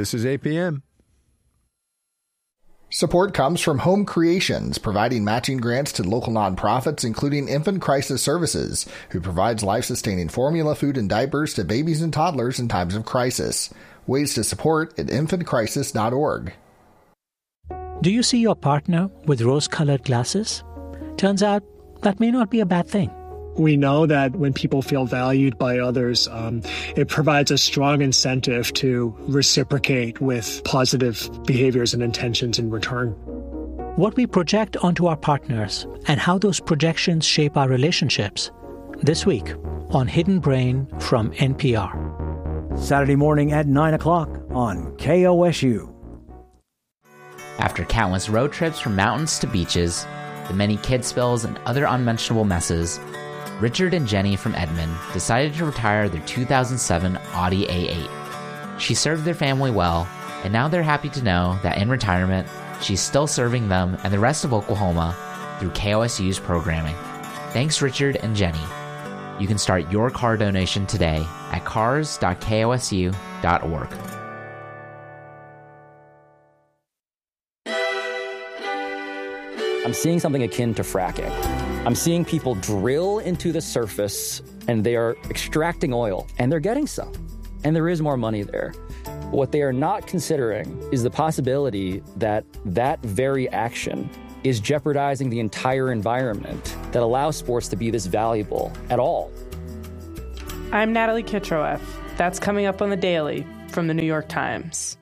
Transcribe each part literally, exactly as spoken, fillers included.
This is A P M. Support comes from Home Creations, providing matching grants to local nonprofits, including Infant Crisis Services, who provides life-sustaining formula, food, and diapers to babies and toddlers in times of crisis. Ways to support at infant crisis dot org. Do you see your partner with rose-colored glasses? Turns out that may not be a bad thing. We know that when people feel valued by others, um, it provides a strong incentive to reciprocate with positive behaviors and intentions in return. What we project onto our partners and how those projections shape our relationships. This week on Hidden Brain from N P R. Saturday morning at nine o'clock on K O S U. After countless road trips from mountains to beaches, the many kid spills and other unmentionable messes, Richard and Jenny from Edmond decided to retire their two thousand seven Audi A eight. She served their family well, and now they're happy to know that in retirement, she's still serving them and the rest of Oklahoma through K O S U's programming. Thanks, Richard and Jenny. You can start your car donation today at cars dot K O S U dot org. I'm seeing something akin to fracking. I'm seeing people drill into the surface and they are extracting oil, and they're getting some. And there is more money there. What they are not considering is the possibility that that very action is jeopardizing the entire environment that allows sports to be this valuable at all. I'm Natalie Kitroeff. That's coming up on The Daily from the New York Times.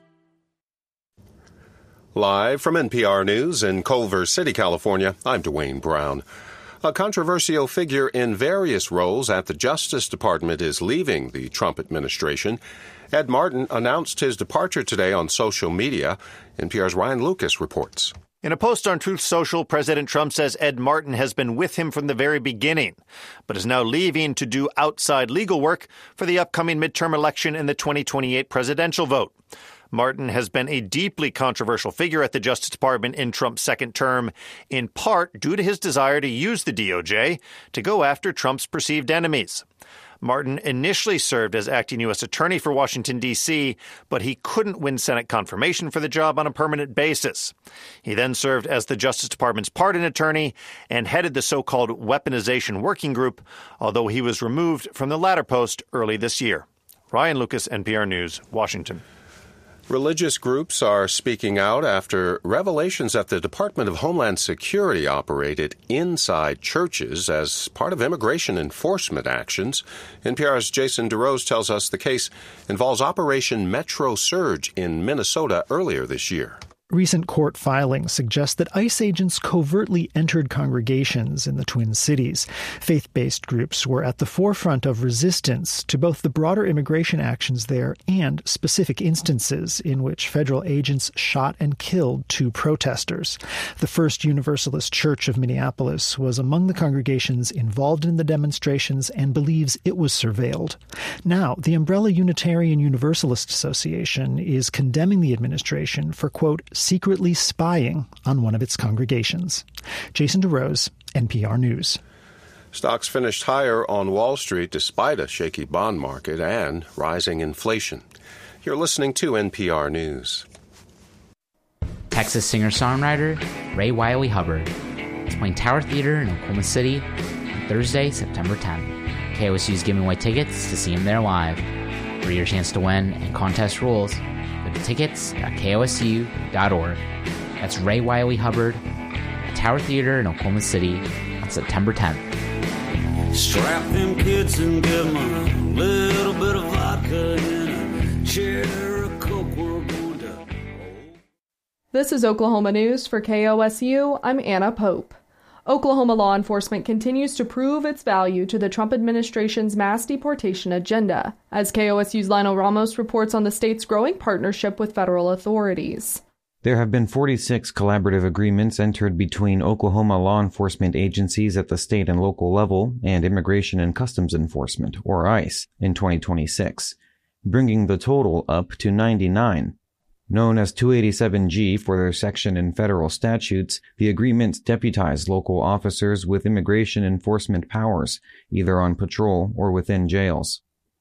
Live from N P R News in Culver City, California, I'm Dwayne Brown. A controversial figure in various roles at the Justice Department is leaving the Trump administration. Ed Martin announced his departure today on social media. N P R's Ryan Lucas reports. In a post on Truth Social, President Trump says Ed Martin has been with him from the very beginning, but is now leaving to do outside legal work for the upcoming midterm election and the twenty twenty-eight presidential vote. Martin has been a deeply controversial figure at the Justice Department in Trump's second term, in part due to his desire to use the D O J to go after Trump's perceived enemies. Martin initially served as acting U S attorney for Washington, D C, but he couldn't win Senate confirmation for the job on a permanent basis. He then served as the Justice Department's pardon attorney and headed the so-called weaponization working group, although he was removed from the latter post early this year. Ryan Lucas, N P R News, Washington. Religious groups are speaking out after revelations that the Department of Homeland Security operated inside churches as part of immigration enforcement actions. N P R's Jason DeRose tells us the case involves Operation Metro Surge in Minnesota earlier this year. Recent court filings suggest that ICE agents covertly entered congregations in the Twin Cities. Faith-based groups were at the forefront of resistance to both the broader immigration actions there and specific instances in which federal agents shot and killed two protesters. The First Universalist Church of Minneapolis was among the congregations involved in the demonstrations and believes it was surveilled. Now, the Umbrella Unitarian Universalist Association is condemning the administration for, quote, secretly spying on one of its congregations. Jason DeRose, N P R News. Stocks finished higher on Wall Street despite a shaky bond market and rising inflation. You're listening to N P R News. Texas singer-songwriter Ray Wiley Hubbard is playing Tower Theater in Oklahoma City on Thursday, September tenth. K O S U is giving away tickets to see him there live. For your chance to win and contest rules, go to tickets dot K O S U dot org. That's Ray Wiley Hubbard at Tower Theater in Oklahoma City on September tenth. Strap them kids and give them a little bit of vodka and a chair of Coke. We're going to... This is Oklahoma News for K O S U. I'm Anna Pope. Oklahoma law enforcement continues to prove its value to the Trump administration's mass deportation agenda, as K O S U's Lionel Ramos reports on the state's growing partnership with federal authorities. There have been forty-six collaborative agreements entered between Oklahoma law enforcement agencies at the state and local level and Immigration and Customs Enforcement, or ICE, in twenty twenty-six, bringing the total up to ninety-nine. Known as two eighty-seven G for their section in federal statutes, the agreements deputize local officers with immigration enforcement powers, either on patrol or within jails.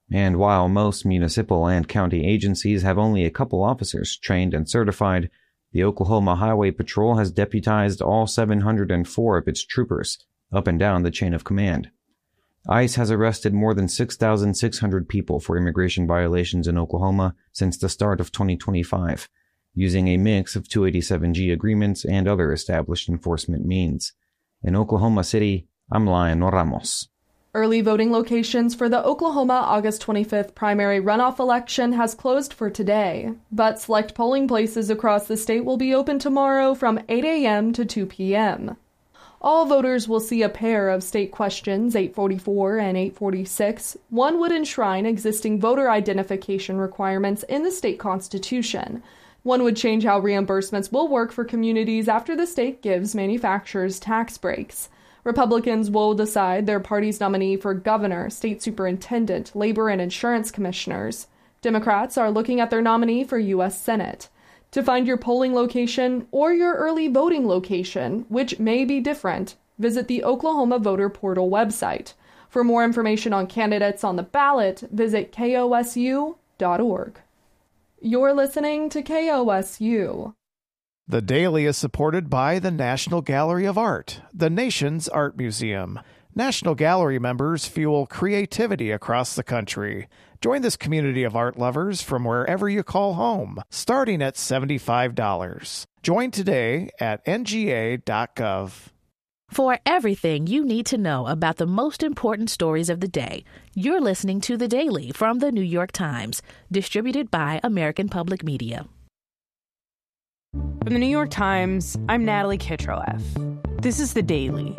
And while most municipal and county agencies have only a couple officers trained and certified, the Oklahoma Highway Patrol has deputized all seven hundred four of its troopers up and down the chain of command. ICE has arrested more than six thousand six hundred people for immigration violations in Oklahoma since the start of twenty twenty-five, using a mix of two eighty-seven G agreements and other established enforcement means. In Oklahoma City, I'm Lionel Ramos. Early voting locations for the Oklahoma August twenty-fifth primary runoff election has closed for today, but select polling places across the state will be open tomorrow from eight a.m. to two p.m. All voters will see a pair of state questions eight forty-four and eight forty-six. One would enshrine existing voter identification requirements in the state constitution. One would change how reimbursements will work for communities after the state gives manufacturers tax breaks. Republicans will decide their party's nominee for governor, state superintendent, labor and insurance commissioners. Democrats are looking at their nominee for U S Senate. To find your polling location or your early voting location, which may be different, visit the Oklahoma Voter Portal website. For more information on candidates on the ballot, visit K O S U dot org. You're listening to K O S U. The Daily is supported by the National Gallery of Art, the nation's art museum. National Gallery members fuel creativity across the country. Join this community of art lovers from wherever you call home, starting at seventy-five dollars. Join today at N G A dot gov. For everything you need to know about the most important stories of the day, you're listening to The Daily from The New York Times, distributed by American Public Media. From The New York Times, I'm Natalie Kitroeff. This is The Daily.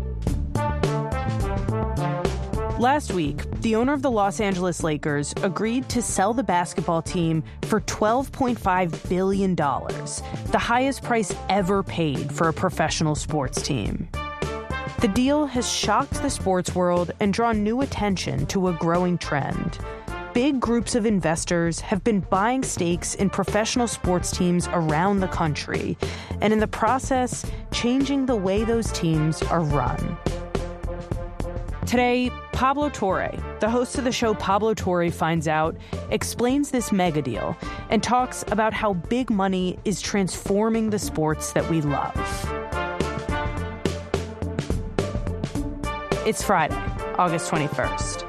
Last week, the owner of the Los Angeles Lakers agreed to sell the basketball team for twelve point five billion dollars, the highest price ever paid for a professional sports team. The deal has shocked the sports world and drawn new attention to a growing trend. Big groups of investors have been buying stakes in professional sports teams around the country, and in the process, changing the way those teams are run. Today, Pablo Torre, the host of the show Pablo Torre Finds Out, explains this mega deal and talks about how big money is transforming the sports that we love. It's Friday, August twenty-first.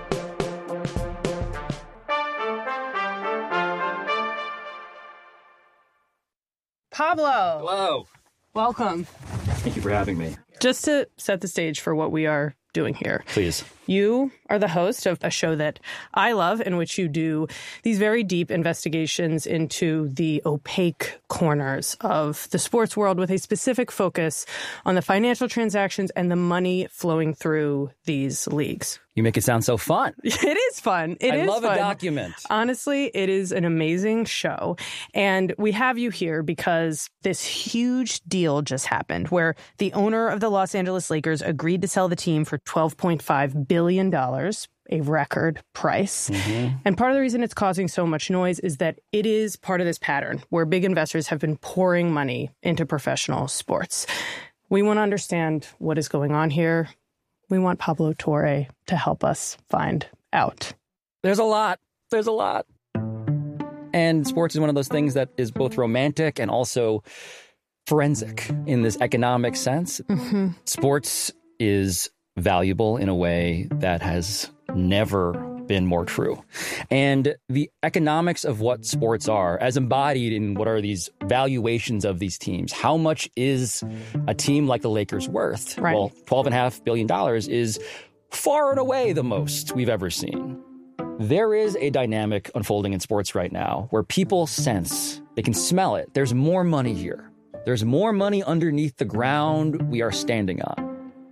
Pablo. Hello. Welcome. Thank you for having me. Just to set the stage for what we are doing here. Please. You are the host of a show that I love, in which you do these very deep investigations into the opaque corners of the sports world with a specific focus on the financial transactions and the money flowing through these leagues. You make it sound so fun. It is fun. It I is love fun. a document. Honestly, it is an amazing show. And we have you here because this huge deal just happened where the owner of the Los Angeles Lakers agreed to sell the team for twelve point five billion dollars, a record price. Mm-hmm. And part of the reason it's causing so much noise is that it is part of this pattern where big investors have been pouring money into professional sports. We want to understand what is going on here. We want Pablo Torre to help us find out. There's a lot. There's a lot. And sports is one of those things that is both romantic and also forensic in this economic sense. Mm-hmm. Sports is valuable in a way that has never been more true. And the economics of what sports are, as embodied in what are these valuations of these teams, how much is a team like the Lakers worth? Right. Well, twelve point five billion dollars is far and away the most we've ever seen. There is a dynamic unfolding in sports right now where people sense, they can smell it. There's more money here. There's more money underneath the ground we are standing on.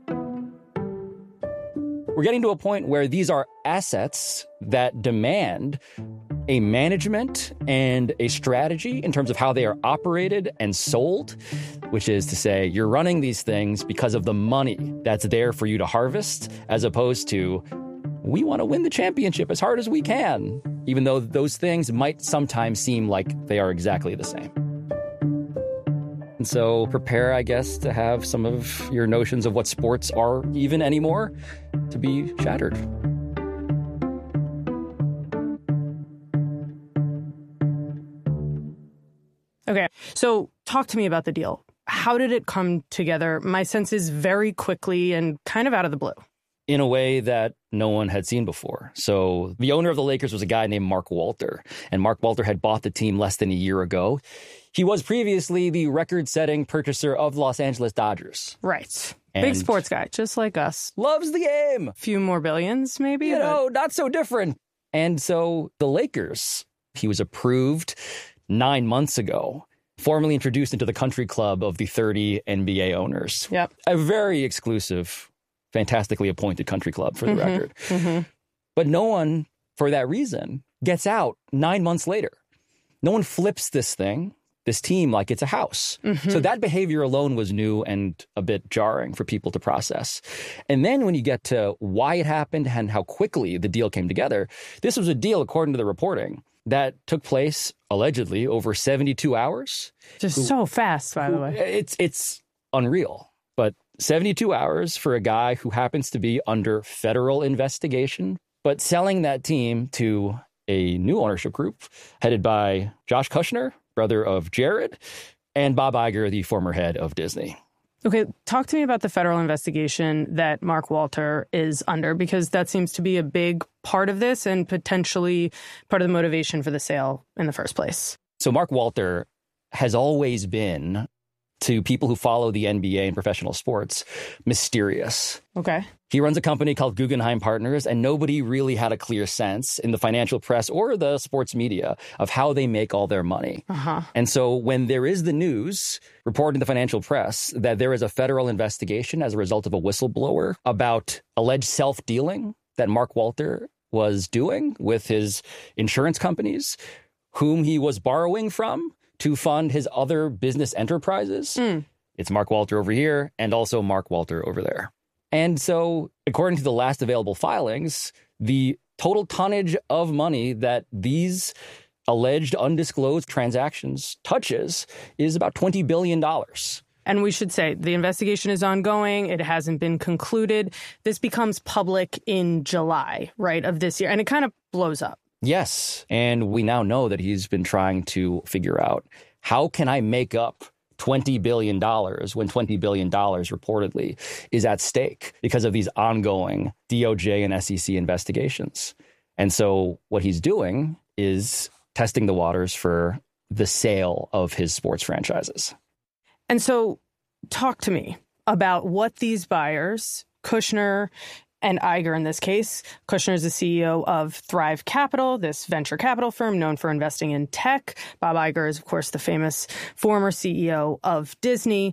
We're getting to a point where these are assets that demand a management and a strategy in terms of how they are operated and sold, which is to say you're running these things because of the money that's there for you to harvest, as opposed to we want to win the championship as hard as we can, even though those things might sometimes seem like they are exactly the same. And so prepare, I guess, to have some of your notions of what sports are even anymore to be shattered. Okay, so talk to me about the deal. How did it come together? My sense is very quickly and kind of out of the blue. In a way that no one had seen before. So the owner of the Lakers was a guy named Mark Walter, and Mark Walter had bought the team less than a year ago. He was previously the record-setting purchaser of the Los Angeles Dodgers. Right. And big sports guy, just like us. Loves the game. Few more billions, maybe? You but... know, not so different. And so the Lakers, he was approved nine months ago, formally introduced into the country club of the thirty N B A owners. Yep. A very exclusive, fantastically appointed country club, for the mm-hmm. record. Mm-hmm. But no one, for that reason, gets out nine months later. No one flips this thing, this team, like it's a house. Mm-hmm. So that behavior alone was new and a bit jarring for people to process. And then when you get to why it happened and how quickly the deal came together, this was a deal, according to the reporting, that took place allegedly over seventy-two hours. Just so fast, by the way. It's it's unreal. But seventy-two hours for a guy who happens to be under federal investigation, but selling that team to a new ownership group headed by Josh Kushner, brother of Jared, and Bob Iger, the former head of Disney. Okay, talk to me about the federal investigation that Mark Walter is under, because that seems to be a big part of this and potentially part of the motivation for the sale in the first place. So Mark Walter has always been, to people who follow the N B A and professional sports, mysterious. Okay. He runs a company called Guggenheim Partners, and nobody really had a clear sense in the financial press or the sports media of how they make all their money. Uh-huh. And so when there is the news reported in the financial press that there is a federal investigation as a result of a whistleblower about alleged self-dealing that Mark Walter was doing with his insurance companies, whom he was borrowing from to fund his other business enterprises, mm. it's Mark Walter over here and also Mark Walter over there. And so, according to the last available filings, the total tonnage of money that these alleged undisclosed transactions touches is about twenty billion dollars. And we should say the investigation is ongoing. It hasn't been concluded. This becomes public in July, right, of this year. And it kind of blows up. Yes. And we now know that he's been trying to figure out, how can I make up twenty billion dollars when twenty billion dollars reportedly is at stake because of these ongoing D O J and S E C investigations. And so what he's doing is testing the waters for the sale of his sports franchises. And so talk to me about what these buyers, Kushner and Iger in this case. Kushner is the C E O of Thrive Capital, this venture capital firm known for investing in tech. Bob Iger is, of course, the famous former C E O of Disney.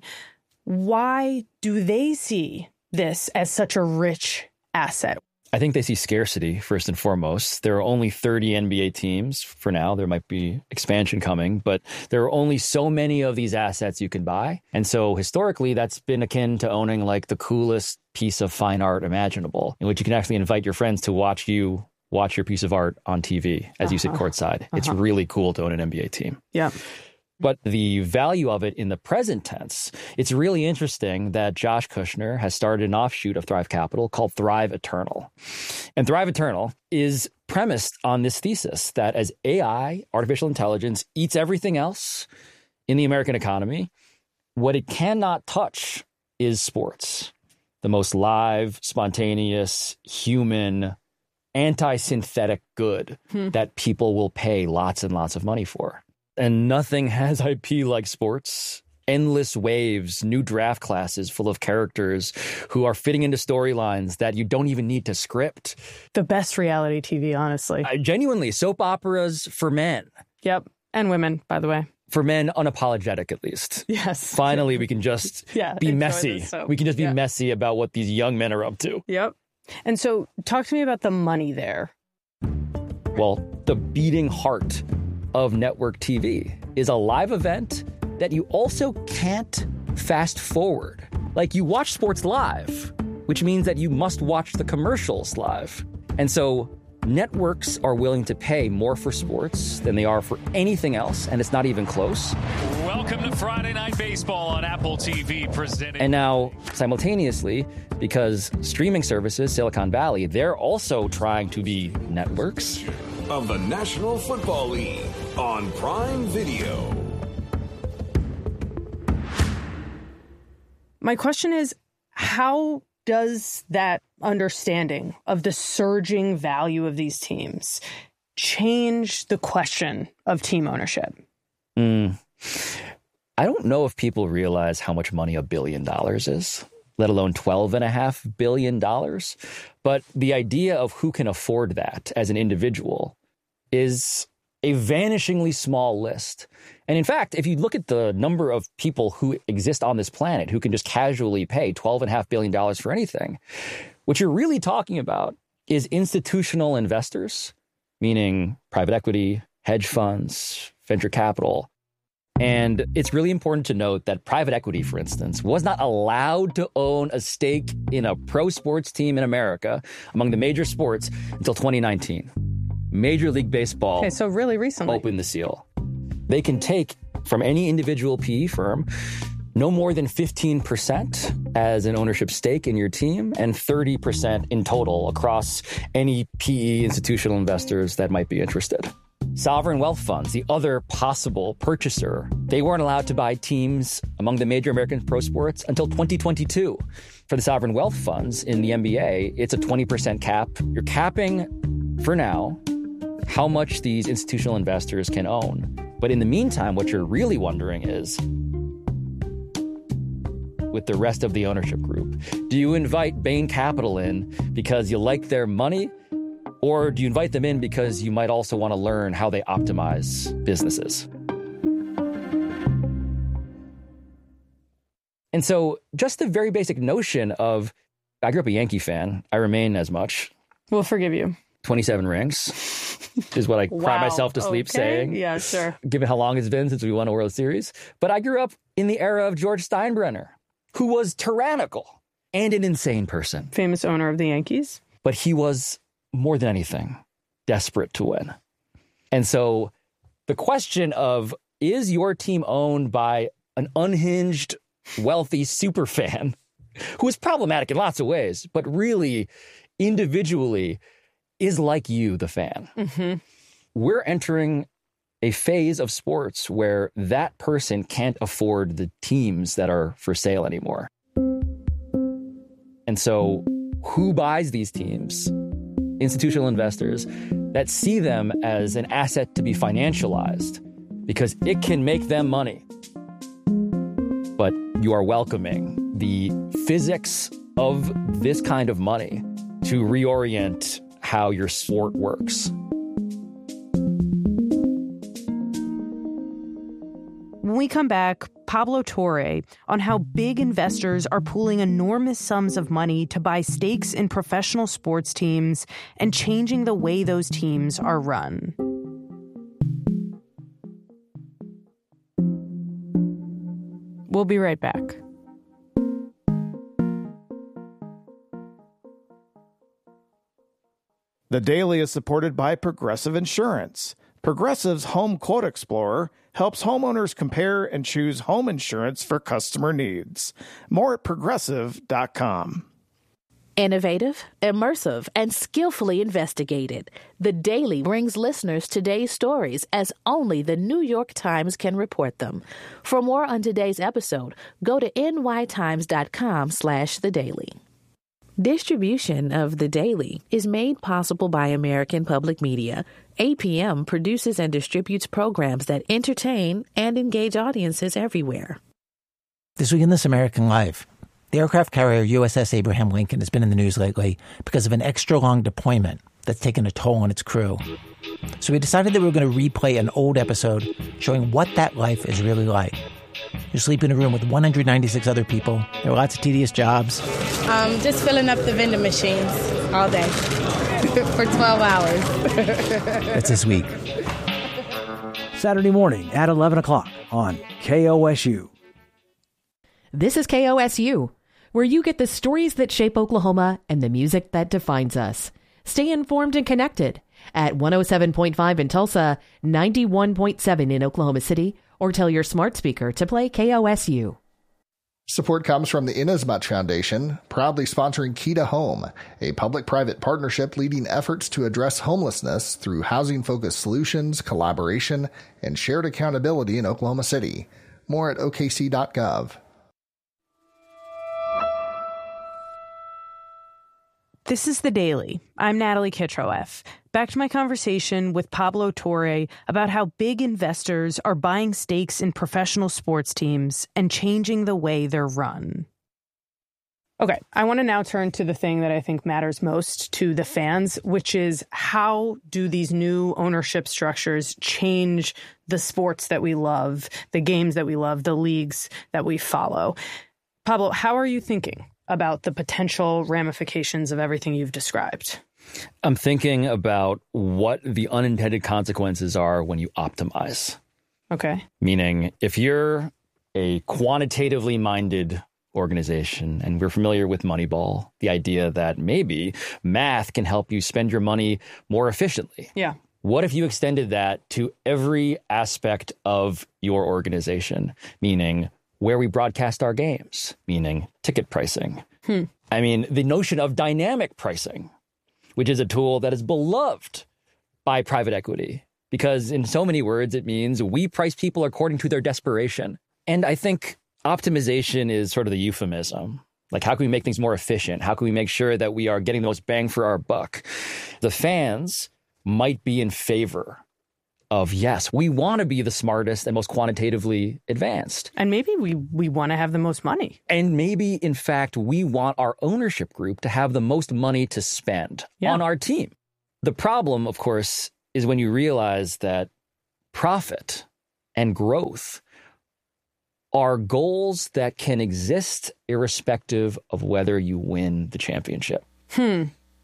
Why do they see this as such a rich asset? I think they see scarcity, first and foremost. There are only thirty N B A teams for now. There might be expansion coming, but there are only so many of these assets you can buy. And so historically, that's been akin to owning like the coolest piece of fine art imaginable, in which you can actually invite your friends to watch you watch your piece of art on T V as uh-huh. you sit courtside. Uh-huh. It's really cool to own an N B A team. Yeah. But the value of it in the present tense, it's really interesting that Josh Kushner has started an offshoot of Thrive Capital called Thrive Eternal. And Thrive Eternal is premised on this thesis that as A I, artificial intelligence, eats everything else in the American economy, what it cannot touch is sports. The most live, spontaneous, human, anti-synthetic good hmm. that people will pay lots and lots of money for. And nothing has I P like sports. Endless waves, new draft classes full of characters who are fitting into storylines that you don't even need to script. The best reality T V, honestly. Uh, genuinely, soap operas for men. Yep. And women, by the way. For men, unapologetic at least. Yes. Finally, we can just yeah, be messy. We can just be yeah. messy about what these young men are up to. Yep. And so talk to me about the money there. Well, the beating heart of network T V is a live event that you also can't fast forward. Like, you watch sports live, which means that you must watch the commercials live. And so networks are willing to pay more for sports than they are for anything else, and it's not even close. Welcome to Friday Night Baseball on Apple T V, presented. And now, simultaneously, because streaming services, Silicon Valley, they're also trying to be networks. Of the National Football League on Prime Video. My question is, how does that understanding of the surging value of these teams change the question of team ownership? Mm. I don't know if people realize how much money a billion dollars is, let alone twelve and a half billion dollars. But the idea of who can afford that as an individual is a vanishingly small list. And in fact, if you look at the number of people who exist on this planet who can just casually pay twelve and a half billion dollars for anything, what you're really talking about is institutional investors, meaning private equity, hedge funds, venture capital. And it's really important to note that private equity, for instance, was not allowed to own a stake in a pro sports team in America among the major sports until twenty nineteen. Major League Baseball okay, so really recently. opened the seal. They can take from any individual P E firm no more than fifteen percent as an ownership stake in your team and thirty percent in total across any P E institutional investors that might be interested. Sovereign wealth funds, the other possible purchaser, they weren't allowed to buy teams among the major American pro sports until twenty twenty-two. For the sovereign wealth funds in the N B A, it's a twenty percent cap. You're capping, for now, how much these institutional investors can own. But in the meantime, what you're really wondering is, with the rest of the ownership group, do you invite Bain Capital in because you like their money? Or do you invite them in because you might also want to learn how they optimize businesses? And so just the very basic notion of, I grew up a Yankee fan. I remain as much. We'll forgive you. twenty-seven rings is what I wow. cry myself to sleep okay. saying. Yeah, sure. Given how long it's been since we won a World Series. But I grew up in the era of George Steinbrenner, who was tyrannical and an insane person. Famous owner of the Yankees. But he was, more than anything, desperate to win. And so the question of, is your team owned by an unhinged, wealthy superfan who is problematic in lots of ways, but really individually is like you, the fan? Mm-hmm. We're entering a phase of sports where that person can't afford the teams that are for sale anymore. And so who buys these teams? Institutional investors that see them as an asset to be financialized because it can make them money. But you are welcoming the physics of this kind of money to reorient how your sport works. When we come back, Pablo Torre on how big investors are pooling enormous sums of money to buy stakes in professional sports teams and changing the way those teams are run. We'll be right back. The Daily is supported by Progressive Insurance. Progressive's Home Quote Explorer helps homeowners compare and choose home insurance for customer needs. More at progressive dot com. Innovative, immersive, and skillfully investigated, The Daily brings listeners today's stories as only the New York Times can report them. For more on today's episode, go to n y times dot com slash the daily. Distribution of The Daily is made possible by American Public Media. A P M produces and distributes programs that entertain and engage audiences everywhere. This week in This American Life, the aircraft carrier U S S Abraham Lincoln has been in the news lately because of an extra-long deployment that's taken a toll on its crew. So we decided that we were going to replay an old episode showing what that life is really like. You sleep in a room with one hundred ninety-six other people. There are lots of tedious jobs. Um, just filling up the vending machines all day for twelve hours. That's this week. Saturday morning at eleven o'clock on K O S U. This is K O S U, where you get the stories that shape Oklahoma and the music that defines us. Stay informed and connected at one oh seven point five in Tulsa, ninety-one point seven in Oklahoma City, or tell your smart speaker to play K O S U. Support comes from the Inasmuch Foundation, proudly sponsoring Key to Home, a public-private partnership leading efforts to address homelessness through housing-focused solutions, collaboration, and shared accountability in Oklahoma City. More at O K C dot gov. This is The Daily. I'm Natalie Kitroeff. Back to my conversation with Pablo Torre about how big investors are buying stakes in professional sports teams and changing the way they're run. Okay, I want to now turn to the thing that I think matters most to the fans, which is how do these new ownership structures change the sports that we love, the games that we love, the leagues that we follow? Pablo, how are you thinking about the potential ramifications of everything you've described? I'm thinking about what the unintended consequences are when you optimize. Okay. Meaning, if you're a quantitatively minded organization, and we're familiar with Moneyball, the idea that maybe math can help you spend your money more efficiently. Yeah. What if you extended that to every aspect of your organization, meaning where we broadcast our games, meaning ticket pricing? Hmm. I mean, the notion of dynamic pricing, which is a tool that is beloved by private equity, because in so many words, it means we price people according to their desperation. And I think optimization is sort of the euphemism. Like, how can we make things more efficient? How can we make sure that we are getting the most bang for our buck? The fans might be in favor of, yes, we want to be the smartest and most quantitatively advanced. And maybe we, we want to have the most money. And maybe, in fact, we want our ownership group to have the most money to spend yeah. on our team. The problem, of course, is when you realize that profit and growth are goals that can exist irrespective of whether you win the championship. Hmm.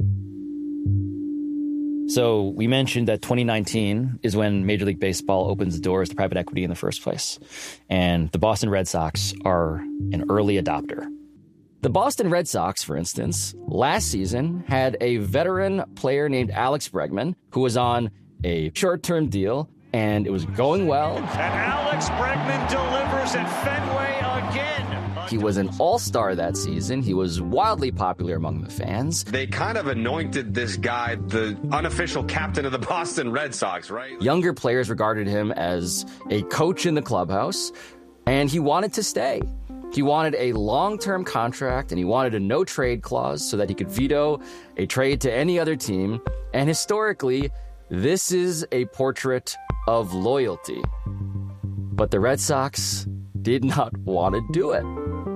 So we mentioned that twenty nineteen is when Major League Baseball opens the doors to private equity in the first place. And the Boston Red Sox are an early adopter. The Boston Red Sox, for instance, last season had a veteran player named Alex Bregman who was on a short-term deal, and it was going well. And Alex Bregman delivers at Fenway again. He was an all-star that season. He was wildly popular among the fans. They kind of anointed this guy the unofficial captain of the Boston Red Sox, right? Younger players regarded him as a coach in the clubhouse, and he wanted to stay. He wanted a long-term contract, and he wanted a no-trade clause so that he could veto a trade to any other team. And historically, this is a portrait of loyalty. But the Red Sox did not want to do it.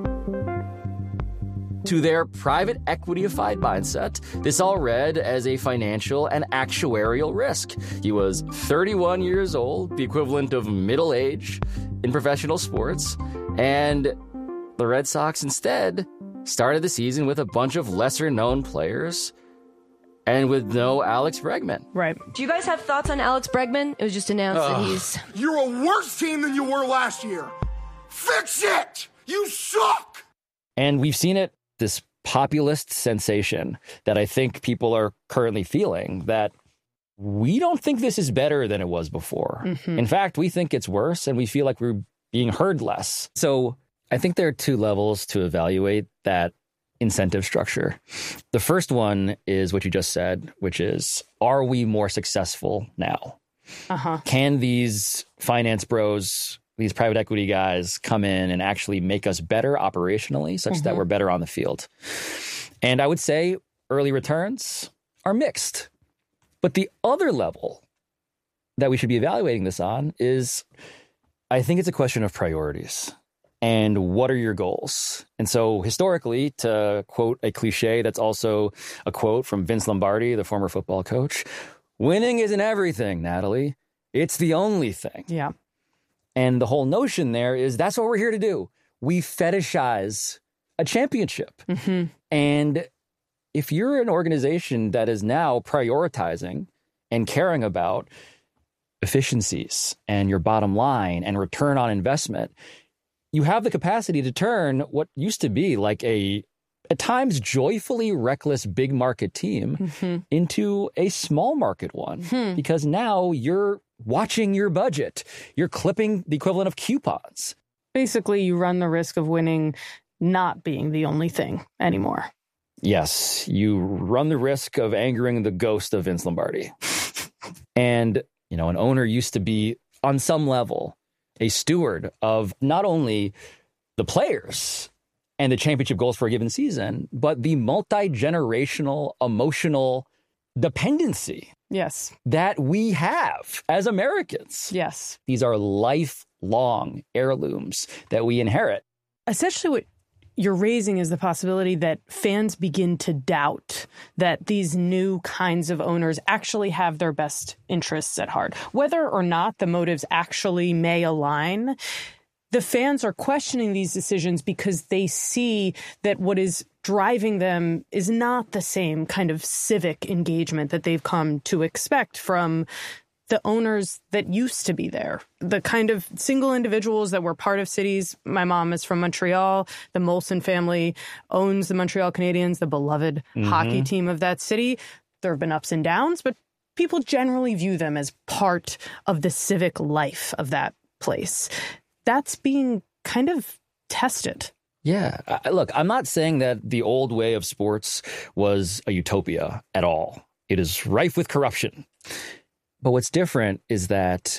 To their private equity-ified mindset, this all read as a financial and actuarial risk. He was thirty-one years old, the equivalent of middle age in professional sports, and the Red Sox instead started the season with a bunch of lesser-known players and with no Alex Bregman. Right. Do you guys have thoughts on Alex Bregman? It was just announced uh, that he's... You're a worse team than you were last year. Fix it! You suck! And we've seen it, this populist sensation that I think people are currently feeling, that we don't think this is better than it was before. Mm-hmm. In fact, we think it's worse, and we feel like we're being heard less. So I think there are two levels to evaluate that incentive structure. The first one is what you just said, which is, are we more successful now? Uh-huh. Can these finance bros, these private equity guys, come in and actually make us better operationally such mm-hmm. that we're better on the field? And I would say early returns are mixed. But the other level that we should be evaluating this on is, I think it's a question of priorities. And what are your goals? And so historically, to quote a cliche that's also a quote from Vince Lombardi, the former football coach, winning isn't everything, Natalie. It's the only thing. Yeah. And the whole notion there is that's what we're here to do. We fetishize a championship. Mm-hmm. And if you're an organization that is now prioritizing and caring about efficiencies and your bottom line and return on investment, you have the capacity to turn what used to be like a, at times, joyfully reckless big market team mm-hmm. into a small market one. Hmm. Because now you're watching your budget. You're clipping the equivalent of coupons. Basically, you run the risk of winning not being the only thing anymore. Yes, you run the risk of angering the ghost of Vince Lombardi. And, you know, an owner used to be, on some level, a steward of not only the players and the championship goals for a given season, but the multi-generational emotional dependency yes. that we have as Americans. Yes. These are lifelong heirlooms that we inherit. Essentially what you're raising is the possibility that fans begin to doubt that these new kinds of owners actually have their best interests at heart. Whether or not the motives actually may align, the fans are questioning these decisions because they see that what is driving them is not the same kind of civic engagement that they've come to expect from the owners that used to be there. The kind of single individuals that were part of cities. My mom is from Montreal. The Molson family owns the Montreal Canadiens, the beloved mm-hmm. hockey team of that city. There have been ups and downs, but people generally view them as part of the civic life of that place. That's being kind of tested. Yeah. I, look, I'm not saying that the old way of sports was a utopia at all. It is rife with corruption. But what's different is that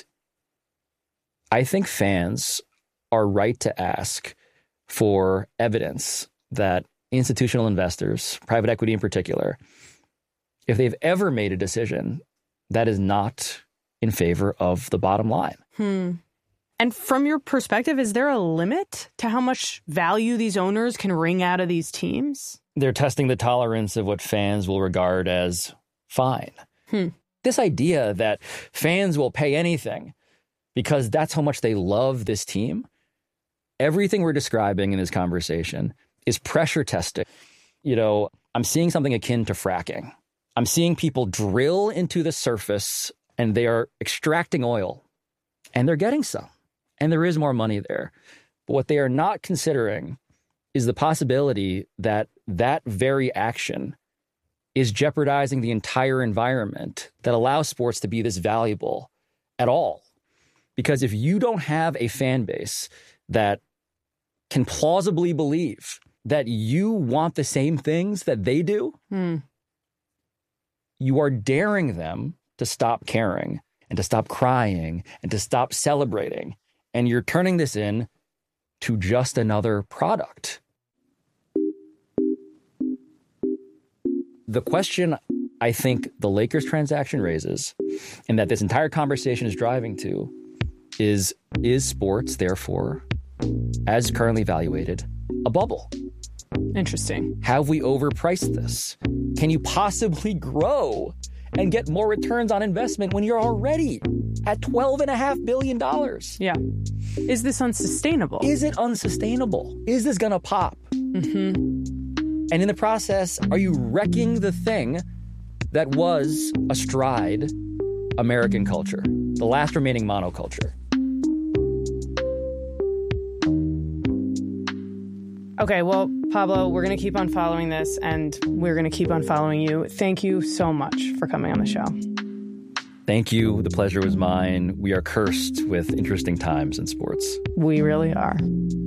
I think fans are right to ask for evidence that institutional investors, private equity in particular, if they've ever made a decision that is not in favor of the bottom line. Hmm. And from your perspective, is there a limit to how much value these owners can wring out of these teams? They're testing the tolerance of what fans will regard as fine. Hmm. This idea that fans will pay anything because that's how much they love this team. Everything we're describing in this conversation is pressure testing. You know, I'm seeing something akin to fracking. I'm seeing people drill into the surface and they are extracting oil and they're getting some. And there is more money there. But what they are not considering is the possibility that that very action is jeopardizing the entire environment that allows sports to be this valuable at all. Because if you don't have a fan base that can plausibly believe that you want the same things that they do, hmm. you are daring them to stop caring and to stop crying and to stop celebrating. And you're turning this in to just another product. The question I think the Lakers transaction raises, and that this entire conversation is driving to, is, is sports, therefore, as currently evaluated, a bubble? Interesting. Have we overpriced this? Can you possibly grow and get more returns on investment when you're already at twelve point five billion dollars? Yeah. Is this unsustainable? Is it unsustainable? Is this going to pop? Mm-hmm. And in the process, are you wrecking the thing that was astride American culture, the last remaining monoculture? Okay, well, Pablo, we're going to keep on following this, and we're going to keep on following you. Thank you so much for coming on the show. Thank you. The pleasure was mine. We are cursed with interesting times in sports. We really are.